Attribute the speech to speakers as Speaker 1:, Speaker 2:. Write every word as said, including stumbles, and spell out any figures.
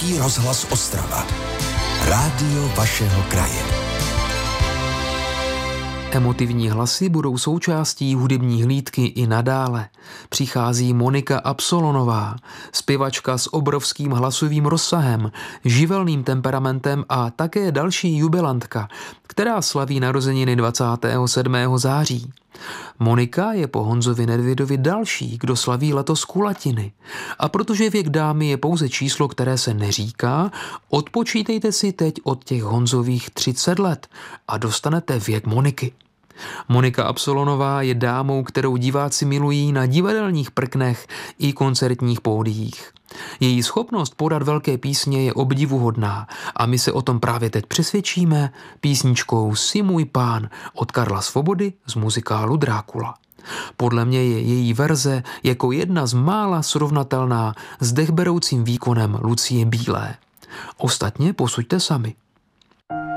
Speaker 1: Český rozhlas Ostrava. Rádio vašeho kraje.
Speaker 2: Emotivní hlasy budou součástí hudební hlídky i nadále. Přichází Monika Absolonová, zpěvačka s obrovským hlasovým rozsahem, živelným temperamentem a také další jubilantka, která slaví narozeniny dvacátého sedmého září. Monika je po Honzovi Nedvědovi další, kdo slaví letos kulatiny. A protože věk dámy je pouze číslo, které se neříká, odpočítejte si teď od těch Honzových třicet let a dostanete věk Moniky. Monika Absolonová je dámou, kterou diváci milují na divadelních prknech i koncertních pódiích. Její schopnost podat velké písně je obdivuhodná a my se o tom právě teď přesvědčíme písničkou Si můj pán od Karla Svobody z muzikálu Drákula. Podle mě je její verze jako jedna z mála srovnatelná s dechberoucím výkonem Lucie Bílé. Ostatně posuďte sami.